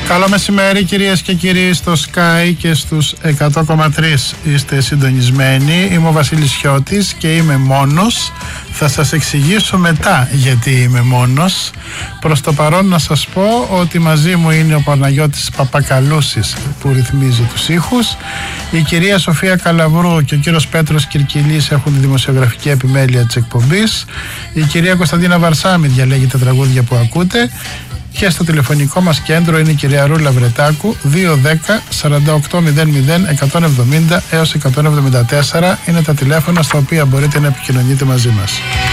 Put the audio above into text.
Καλό μεσημέρι κυρίες και κύριοι, στο Sky και στους 100,3 είστε συντονισμένοι. Είμαι ο Βασίλης Χιώτης και είμαι μόνος. Θα σας εξηγήσω μετά γιατί είμαι μόνος. Προς το παρόν να σας πω ότι μαζί μου είναι ο Παναγιώτης Παπακαλούσης που ρυθμίζει τους ήχους. Η κυρία Σοφία Καλαβρού και ο κύριος Πέτρος Κυρκυλής έχουν τη δημοσιογραφική επιμέλεια της εκπομπής. Η κυρία Κωνσταντίνα Βαρσάμι διαλέγει τα τραγούδια που ακούτε. Και στο τηλεφωνικό μας κέντρο είναι η κυρία Ρούλα Βρετάκου, 210 4800 170 έως 174 είναι τα τηλέφωνα στα οποία μπορείτε να επικοινωνείτε μαζί μας.